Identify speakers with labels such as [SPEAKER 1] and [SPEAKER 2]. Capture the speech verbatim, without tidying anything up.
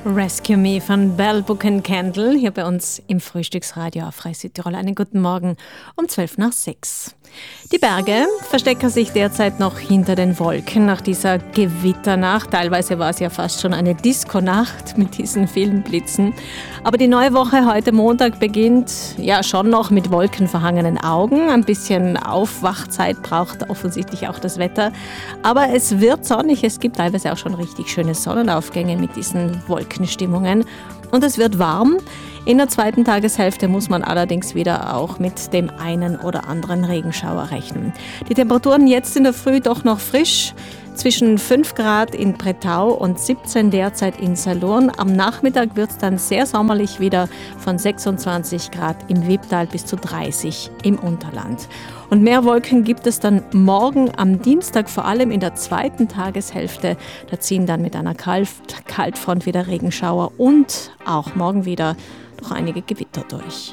[SPEAKER 1] Rescue Me von Bell Book and Candle hier bei uns im Frühstücksradio auf Radio Südtirol. Einen guten Morgen um zwölf nach sechs. Die Berge verstecken sich derzeit noch hinter den Wolken nach dieser Gewitternacht. Teilweise war es ja fast schon eine Disco-Nacht mit diesen vielen Blitzen. Aber die neue Woche heute Montag beginnt ja schon noch mit wolkenverhangenen Augen. Ein bisschen Aufwachzeit braucht offensichtlich auch das Wetter. Aber es wird sonnig. Es gibt teilweise auch schon richtig schöne Sonnenaufgänge mit diesen Wolkenstimmungen. Und es wird warm. In der zweiten Tageshälfte muss man allerdings wieder auch mit dem einen oder anderen Regenschauer rechnen. Die Temperaturen jetzt in der Früh doch noch frisch. Zwischen fünf Grad in Bretau und siebzehn derzeit in Salurn. Am Nachmittag wird es dann sehr sommerlich wieder von sechsundzwanzig Grad im Wipptal bis zu dreißig im Unterland. Und mehr Wolken gibt es dann morgen am Dienstag, vor allem in der zweiten Tageshälfte. Da ziehen dann mit einer Kalt- Kaltfront wieder Regenschauer und auch morgen wieder noch einige Gewitter durch.